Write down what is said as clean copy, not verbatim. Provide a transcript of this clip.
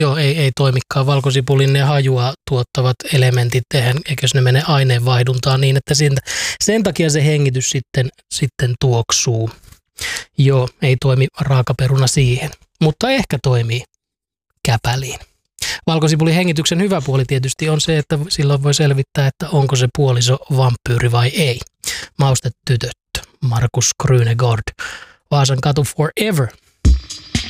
Joo, ei toimikaan. Valkosipulin ne hajua tuottavat elementit, eikös ne mene aineenvaihduntaan niin, että sen takia se hengitys sitten tuoksuu. Joo, ei toimi raakaperuna siihen, mutta ehkä toimii käpäliin. Valkosipulin hengityksen hyvä puoli tietysti on se, että silloin voi selvittää, että onko se puoliso vampyyri vai ei. Maustetytöt, Markus Grünegård, Vaasan katu forever.